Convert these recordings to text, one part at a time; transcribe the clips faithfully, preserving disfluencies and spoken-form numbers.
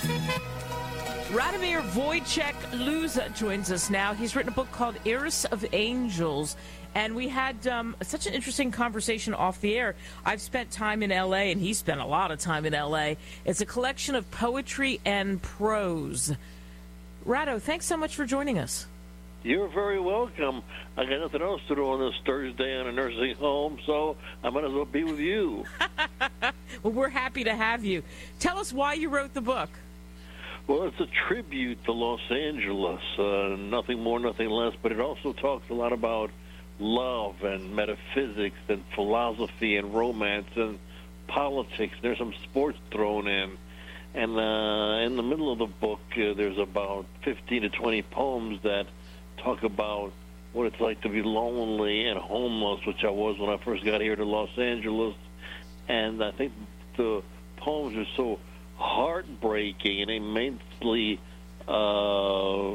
Radomir Wojciech-Luza joins us now. He's written a book called Heiress of Angels, and we had um, such an interesting conversation off the air. I've spent time in L A, and he spent a lot of time in L A. It's a collection of poetry and prose. Rado, thanks so much for joining us. You're very welcome. I got nothing else to do on this Thursday in a nursing home, so I might as well be with you. Well, we're happy to have you. Tell us why you wrote the book. Well, it's a tribute to Los Angeles, uh, nothing more, nothing less, but it also talks a lot about love and metaphysics and philosophy and romance and politics. There's some sports thrown in. And uh, in the middle of the book, uh, there's about fifteen to twenty poems that talk about what it's like to be lonely and homeless, which I was when I first got here to Los Angeles. And I think the poems are so heartbreaking and immensely uh,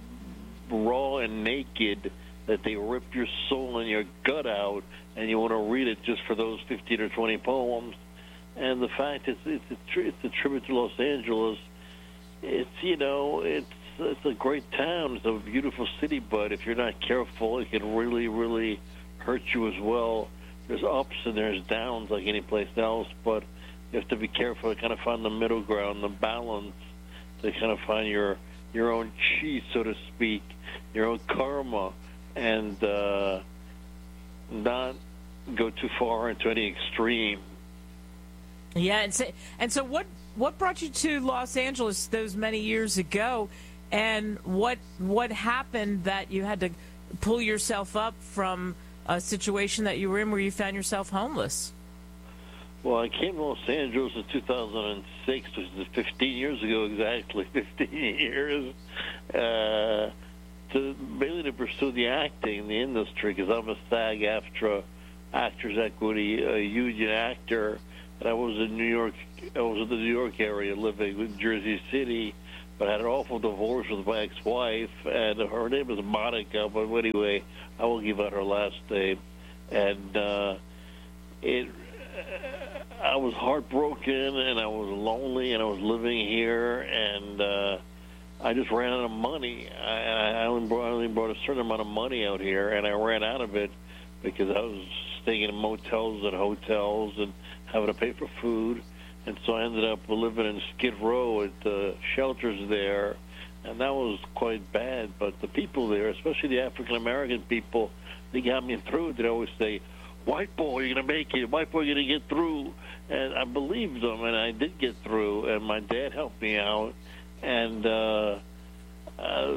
raw and naked that they rip your soul and your gut out, and you want to read it just for those fifteen or twenty poems. And the fact is, it's a, it's a tribute to Los Angeles. It's, you know, it's it's a great town. It's a beautiful city, but if you're not careful, it can really, really hurt you as well. There's ups and there's downs like any place else, but you have to be careful to kind of find the middle ground, the balance, to kind of find your your own chi, so to speak, your own karma, and uh, not go too far into any extreme. Yeah, and so, and so what what brought you to Los Angeles those many years ago, and what what happened that you had to pull yourself up from a situation that you were in where you found yourself homeless? Well, I came to Los Angeles in two thousand six, which is fifteen years ago exactly, fifteen years, uh, to mainly to pursue the acting, the industry, because I'm a SAG-AFTRA Actors Equity uh, Union actor, and I was in New York. I was in the New York area, living in Jersey City, but I had an awful divorce with my ex-wife, and her name is Monica. But anyway, I will give out her last name, and uh, it. I was heartbroken, and I was lonely, and I was living here, and uh, I just ran out of money. I, I, only brought, I only brought a certain amount of money out here, and I ran out of it because I was staying in motels and hotels and having to pay for food. And so I ended up living in Skid Row at the shelters there, and that was quite bad. But the people there, especially the African-American people, they got me through. They'd always say, "White boy, you're going to make it. White boy, you're going to get through." And I believed them, and I did get through. And my dad helped me out. And uh, uh,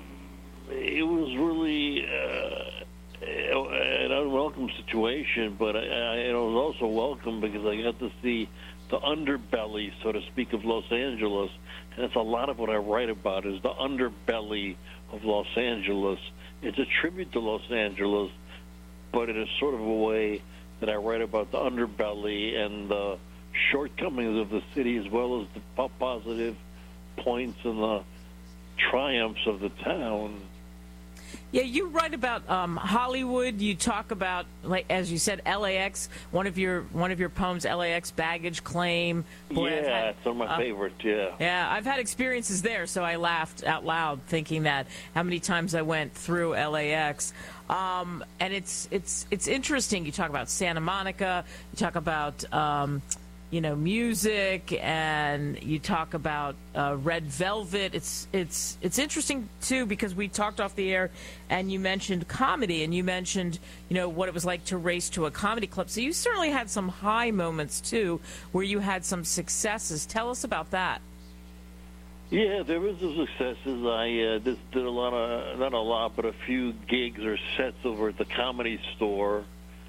it was really uh, an unwelcome situation, but I, I, it was also welcome because I got to see the underbelly, so to speak, of Los Angeles. And that's a lot of what I write about, is the underbelly of Los Angeles. It's a tribute to Los Angeles, but in a sort of a way that I write about the underbelly and the shortcomings of the city, as well as the positive points and the triumphs of the town. Yeah, you write about um, Hollywood. You talk about, like as you said, L A X. One of your one of your poems, L A X baggage claim. Boy, yeah, had, it's one of my uh, favorites. Yeah. Yeah, I've had experiences there, so I laughed out loud thinking that how many times I went through L A X. Um, and it's it's it's interesting. You talk about Santa Monica. You talk about um, you know music, and you talk about uh, Red Velvet. It's it's it's interesting too because we talked off the air, and you mentioned comedy, and you mentioned you know what it was like to race to a comedy club. So you certainly had some high moments too, where you had some successes. Tell us about that. Yeah, there was some successes. I uh, just did a lot of, not a lot, but a few gigs or sets over at the Comedy Store.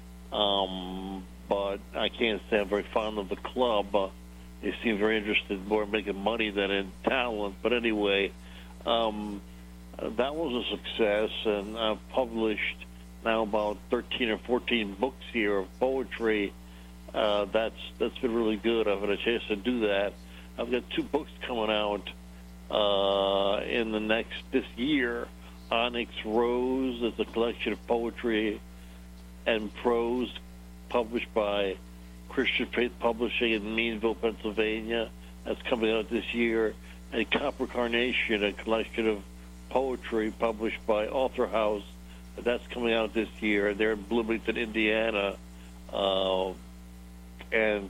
Um, but I can't say I'm very fond of the club. Uh, they seem very interested more in making money than in talent. But anyway, um, that was a success, and I've published now about thirteen or fourteen books here of poetry. Uh, that's that's been really good. I've had a chance to do that. I've got two books coming out Uh, in the next, this year. Onyx Rose is a collection of poetry and prose published by Christian Faith Publishing in Meanville, Pennsylvania. That's coming out this year. and Copper Carnation, a collection of poetry published by Author House. That's coming out this year. They're in Bloomington, Indiana. Uh, and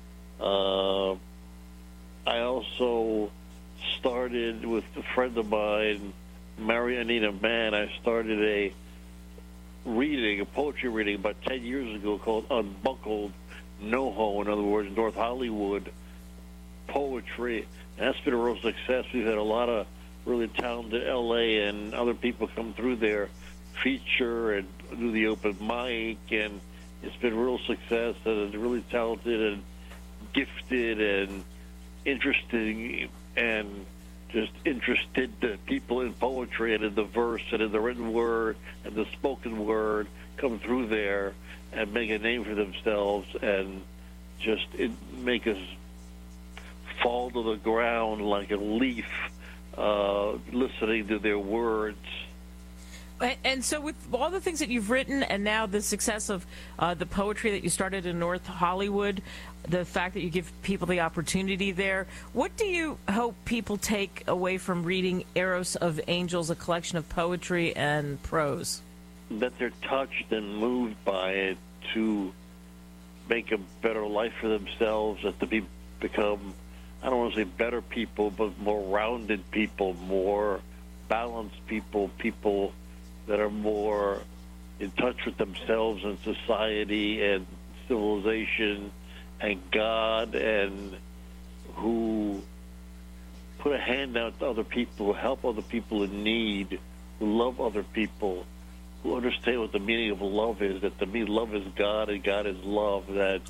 uh, I also started with a friend of mine, Marianina Mann. I started a reading, a poetry reading about ten years ago called Unbuckled NoHo, in other words, North Hollywood poetry. And that's been a real success. We've had a lot of really talented L A and other people come through there, feature and do the open mic, and it's been a real success, and it's really talented and gifted and interesting and just interested people in poetry and in the verse and in the written word and the spoken word come through there and make a name for themselves and just it, make us fall to the ground like a leaf uh, listening to their words. And so with all the things that you've written and now the success of uh, the poetry that you started in North Hollywood, the fact that you give people the opportunity there, what do you hope people take away from reading Eros of Angels, a collection of poetry and prose? That they're touched and moved by it to make a better life for themselves, and to be become, I don't want to say better people, but more rounded people, more balanced people, people that are more in touch with themselves and society and civilization and God, and who put a hand out to other people, who help other people in need, who love other people, who understand what the meaning of love is, that to me love is God and God is love, that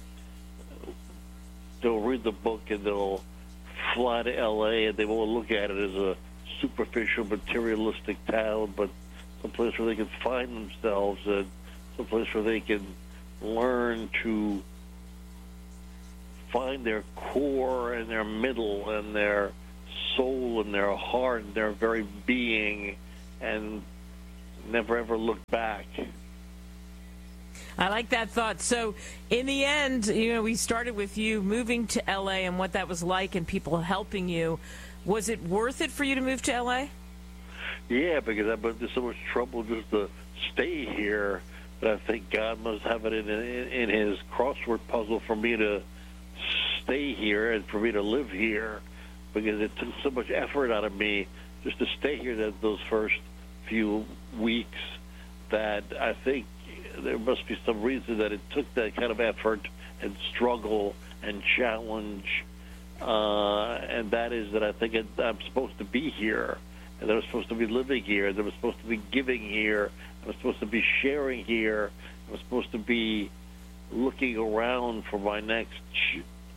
they'll read the book and they'll fly to L A and they won't look at it as a superficial, materialistic town, but someplace where they can find themselves, and someplace where they can learn to find their core and their middle and their soul and their heart and their very being, and never ever look back. I like that thought. So in the end, you know, we started with you moving to L A and what that was like and people helping you. Was it worth it for you to move to L A? Yeah, because I've been in so much trouble just to stay here that I think God must have it in, in, in his crossword puzzle for me to stay here and for me to live here, because it took so much effort out of me just to stay here that those first few weeks, that I think there must be some reason that it took that kind of effort and struggle and challenge, uh, and that is that I think it, I'm supposed to be here, and that I'm supposed to be living here, that I'm supposed to be giving here, I'm supposed to be sharing here, I'm supposed to be looking around for my next ch-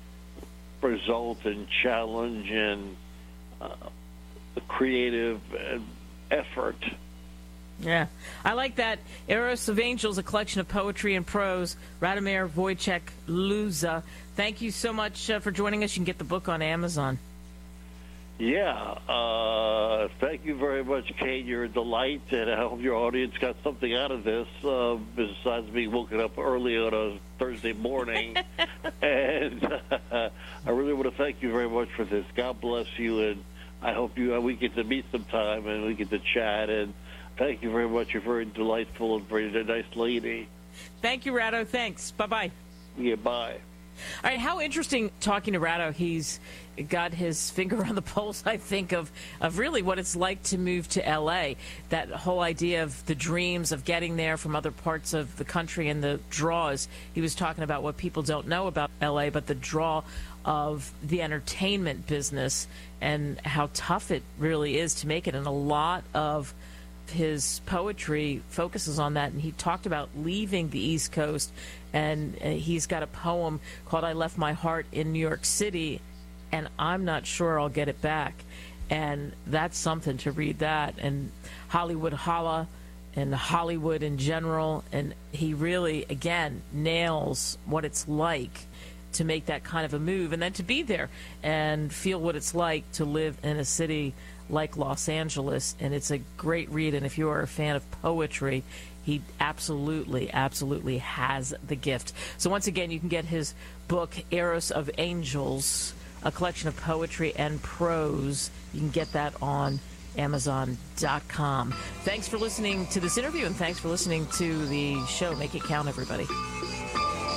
result and challenge and uh, the creative uh, effort. Yeah, I like that. Eros of Angels, a collection of poetry and prose. Radomir Wojciech Luza. Thank you so much uh, for joining us. You can get the book on Amazon. Yeah, uh, thank you very much, Kate. You're a delight, and I hope your audience got something out of this, uh, besides being woken up early on a Thursday morning. and uh, I really want to thank you very much for this. God bless you, and I hope you uh, we get to meet sometime and we get to chat. And thank you very much. You're very delightful and very nice lady. Thank you, Rado. Thanks. Bye-bye. Yeah, bye. All right, how interesting talking to Rado. He's got his finger on the pulse, I think, of, of really what it's like to move to L A. That whole idea of the dreams of getting there from other parts of the country and the draws. He was talking about what people don't know about L A, but the draw of the entertainment business and how tough it really is to make it. And a lot of his poetry focuses on that, and he talked about leaving the East Coast, and uh, he's got a poem called I Left My Heart in New York City, and I'm not sure I'll get it back. And that's something to read that. And Hollywood Holla and Hollywood in general, and he really, again, nails what it's like to make that kind of a move and then to be there and feel what it's like to live in a city like Los Angeles. And it's a great read, and if you are a fan of poetry, he absolutely, absolutely has the gift. So once again, you can get his book, Eros of Angels, a collection of poetry and prose. You can get that on Amazon dot com. Thanks for listening to this interview, and thanks for listening to the show. Make it count, everybody.